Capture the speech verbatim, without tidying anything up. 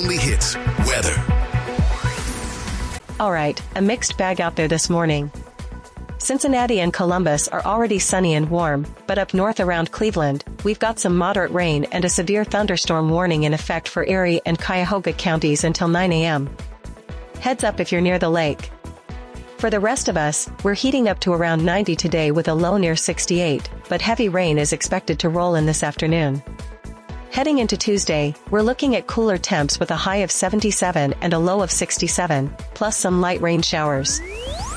only hits weather. All right, a mixed bag out there this morning. Cincinnati and Columbus are already sunny and warm, but up north around Cleveland, we've got some moderate rain and a severe thunderstorm warning in effect for Erie and Cuyahoga counties until nine a.m. Heads up if you're near the lake. For the rest of us, we're heating up to around ninety today with a low near sixty-eight, but heavy rain is expected to roll in this afternoon. Heading into Tuesday, we're looking at cooler temps with a high of seventy-seven and a low of sixty-seven, plus some light rain showers.